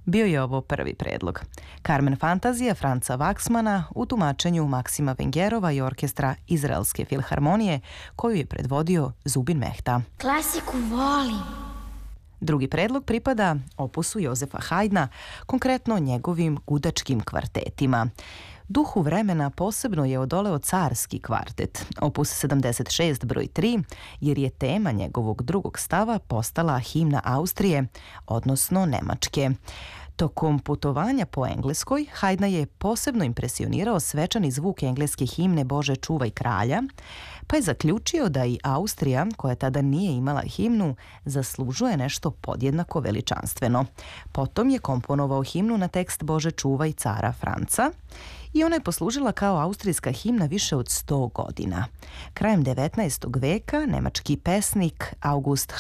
Bio je ovo prvi predlog. Carmen Fantazija Franca Waxmana u tumačenju Maksima Vengerova i orkestra Izraelske filharmonije koju je predvodio Zubin Mehta. Klasiku volim. Drugi predlog pripada opusu Jozefa Haydna, konkretno njegovim gudačkim kvartetima. Duhu vremena posebno je odoleo carski kvartet, opus 76 broj 3, jer je tema njegovog drugog stava postala himna Austrije, odnosno Nemačke. Tokom putovanja po Engleskoj, Haydna je posebno impresionirao svečani zvuk engleske himne Bože čuvaj kralja, pa je zaključio da i Austrija, koja tada nije imala himnu, zaslužuje nešto podjednako veličanstveno. Potom je komponovao himnu na tekst Bože čuvaj cara Franca i ona je poslužila kao austrijska himna više od 100 godina. Krajem 19. veka nemački pesnik August